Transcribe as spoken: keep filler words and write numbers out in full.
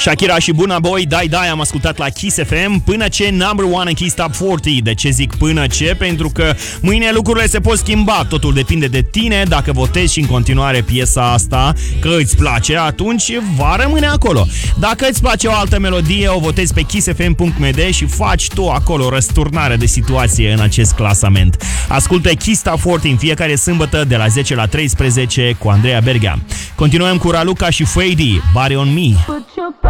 Shakira și Burna Boy, Dai Dai, am ascultat la Kiss F M. Până ce number one în Kiss Top patruzeci. De ce zic până ce? Pentru că mâine lucrurile se pot schimba. Totul depinde de tine. Dacă votezi și în continuare piesa asta că îți place, atunci va rămâne acolo. Dacă îți place o altă melodie, o votezi pe kiss f m punct m d și faci tu acolo răsturnare de situație în acest clasament. Ascultă Kiss Top patruzeci în fiecare sâmbătă de la zece la treisprezece cu Andreea Berghea. Continuăm cu Raluca și Fady, Body on Me.